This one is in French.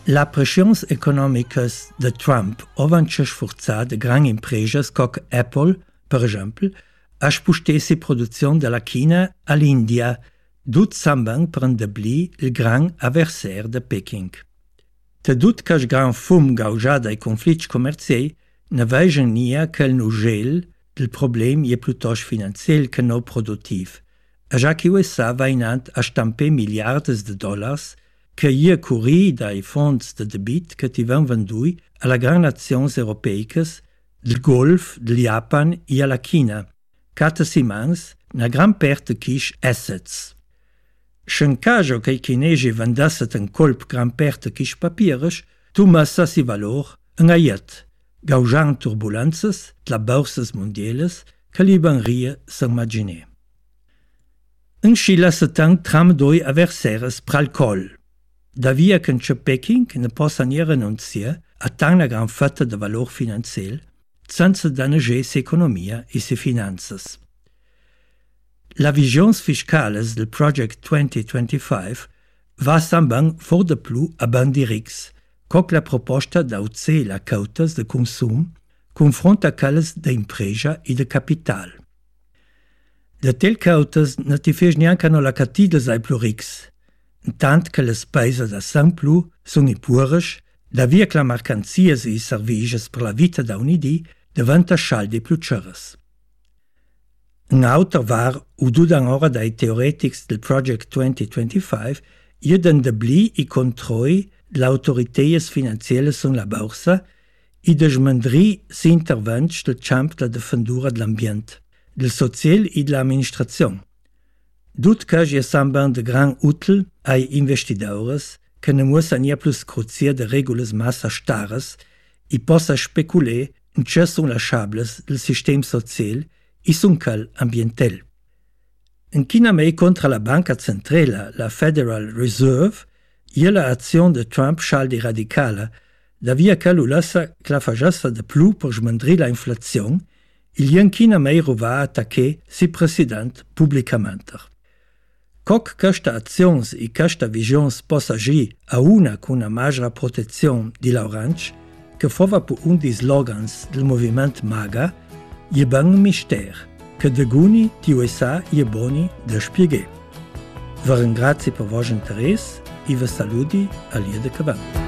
La pressione economica de Trump ovanci sforzar de grandi impreses come Apple, per esempio, a spostare la produzione della Cina all'India, dut sambang per indeblir il gran avversaire de Peking. Tedut che il gran fum gaujà dai conflitti commerciali ne vegen nia che il nugel del problem è piuttosto finanziel che no produttiv. E già che USA va inant a stampare miliardi di dollars che è curri dai fondi de debit che ti van vendui alla gran nazioni europee del Golf, del Japan e alla Cina, cata simans na gran perte quisch assets. Se in caso che i cinesi vendasset un colp gran perte quisch papieres, tu massa si valor en aiet, gaujan turbulences de la bourses mondiales che li banria s'imaginer. In Scila se tank tram doi avversaires pral col. Da via che in Peking ne possa nie renunziare a tanta gran fatta de valor finanziel, senza danneggiare s'economia e se finanzas. La visions fiscales del Project 2025 va samban for de plu a bandirix, coc la proposta d'autzer la cautas de consum confronta cales de impresa e de capital. De tel cautas ne ti fes neanche no la catida sai plurix, tant que les païses de San Plu són i pures, da via que la mercanzias e serviges per la vita da unidi devanta schaldi plutscheres. Un autor var, u dudan ora dai teoretics del Project 2025, io d'endeblir i controi l'autoritees finanzielles sun la borsa e de smandri si intervents del camp de defendura de l'ambient, del social e de l'administrazion. Dut că je samban de gran util ai investidores que ne muessan ja plus cruzier de regulas massa stares e possa speculer in ce sun lasciables del sistem social e sun cal ambientel. In China mei contra la banca centrala, la Federal Reserve, ie la azione de Trump schaldi radicala, da via che lu lassa clafajassa de plu per smandri la inflazione, il in China mei ruva attacche si president publicamenter. Coc questa azions e questa visions possa agir a una con una maggiore protezione di l'orange, che fova per un dei slogans del movimento MAGA, je ben un mister, che de guni di USA je boni da spiegare. Vi ringrazio per vostro interesse e vi saluti a Liede Cavan.